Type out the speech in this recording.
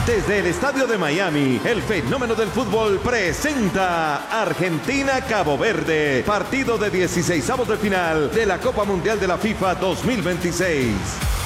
Desde el estadio de Miami, el fenómeno del fútbol presenta Argentina-Cabo Verde, partido de 16avos de final de la Copa Mundial de la FIFA 2026.